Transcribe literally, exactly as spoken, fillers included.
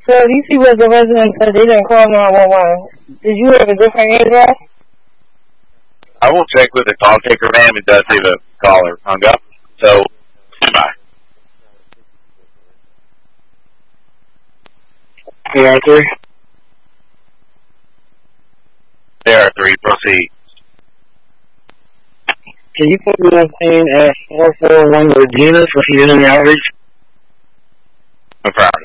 So you see what the resident said, they didn't call nine one one. Did you have a different address? I will check with the call taker, ma'am. It does say the caller hung up. So, stand by. A R three. A R three, proceed. Can you put me on scene at four four one Regina for community outreach? No problem.